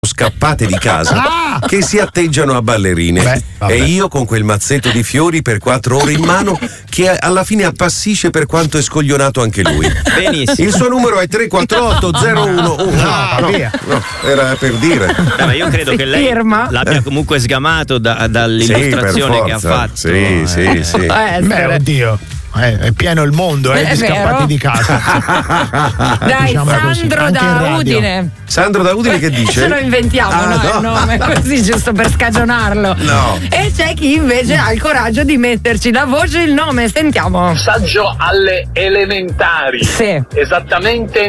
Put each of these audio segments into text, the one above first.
scappate di casa che si atteggiano a ballerine. E io con quel mazzetto di fiori per 4 ore in mano che alla fine appassisce per quanto è scoglionato anche lui. Benissimo. Il suo numero è 348 01. No, era per dire. Ma io credo che lei l'abbia comunque sgamato dall'illustrazione che ha fatto. Sì. Beh, oddio. È pieno il mondo di scappati di casa. Dai, diciamo Sandro da Udine. Sandro da Udine che dice? Ce lo inventiamo il nome così giusto per scagionarlo. No. E c'è chi invece ha il coraggio di metterci la voce e il nome. Sentiamo. Saggio alle elementari. Sì. Esattamente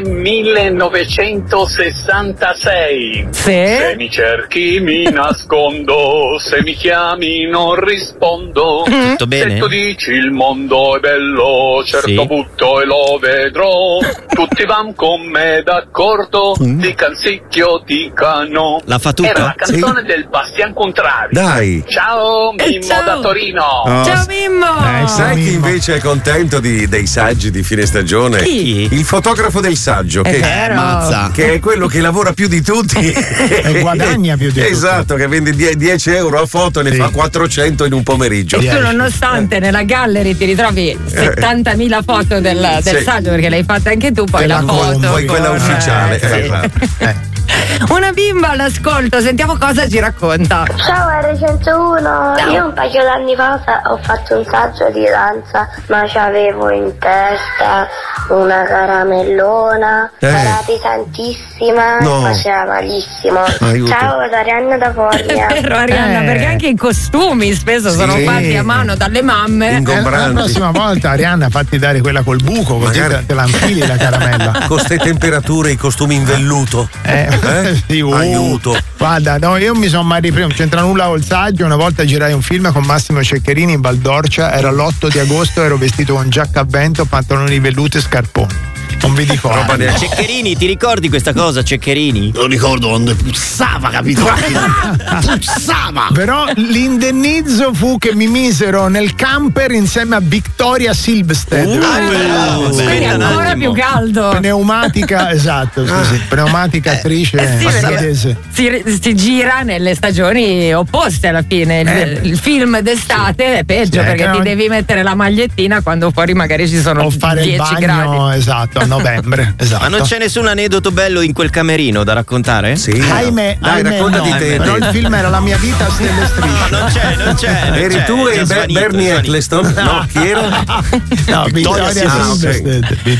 1966. Sì. Se mi cerchi mi nascondo, se mi chiami non rispondo. Tutto bene? Se tu dici il mondo è bello, certo butto e lo vedrò. Tutti van con me d'accordo, di Cansicchio dicano. La fa tutta? Era la canzone del Bastian Contrario. Dai. Ciao Mimmo da Torino. Ciao Mimmo. Sai chi invece è contento dei saggi di fine stagione? Chi? Il fotografo del saggio, che è quello che lavora più di tutti e guadagna più di tutti. Esatto, che vende 10 euro a foto e ne fa 400 in un pomeriggio. E tu nonostante nella gallery ti ritrovi 70.000 foto del saggio, perché l'hai fatta anche tu, poi la foto. Poi quella ufficiale. Una bimba all'ascolto, sentiamo cosa ci racconta. Ciao R101, io un paio d'anni fa ho fatto un saggio di danza, ma c'avevo in testa una caramellona, era pesantissima, faceva malissimo. Ciao da Arianna da Foglia. È vero Arianna, perché anche i costumi spesso sono fatti a mano dalle mamme. La prossima volta Arianna fatti dare quella col buco, così te la infili la caramella. Con ste temperature i costumi in velluto. Aiuto. Guarda, no, io mi sono mai ripreso, non c'entra nulla col saggio. Una volta girai un film con Massimo Ceccherini in Valdorcia, era l'8 di agosto, ero vestito con giacca a vento, pantaloni di velluto e scarponi. Non vi dico roba neanche. Ceccherini, ti ricordi questa cosa, Ceccherini? Lo ricordo quando puzzava, capito? Puzzava! Però l'indennizzo fu che mi misero nel camper insieme a Victoria Silvstedt. Quindi ancora più caldo. Pneumatica, esatto, pneumatica attrice svedese. Si gira nelle stagioni opposte alla fine. Il film d'estate è peggio perché ti devi mettere la magliettina quando fuori magari ci sono 10 fare il bagno, gradi. Esatto, a novembre. Esatto. Ma non c'è nessun aneddoto bello in quel camerino da raccontare? Sì. Ahimè, raccontati te. Però il film era La mia vita a stelle strisce. Non c'è. Eri tu e Bernie Eccleston? No, chi era? No, Victoria Silvstedt.